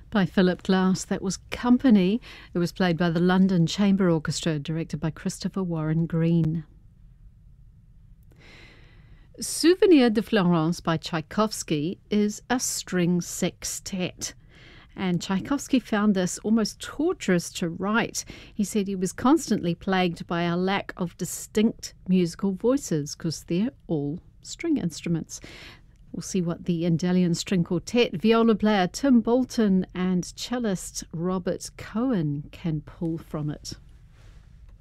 By Philip Glass. That was Company. It was played by the London Chamber Orchestra, directed by Christopher Warren Green. Souvenir de Florence by Tchaikovsky is a string sextet. And Tchaikovsky found this almost torturous to write. He said he was constantly plagued by a lack of distinct musical voices because they're all string instruments. We'll see what the Andalian String Quartet, viola player Tim Bolton and cellist Robert Cohen can pull from it.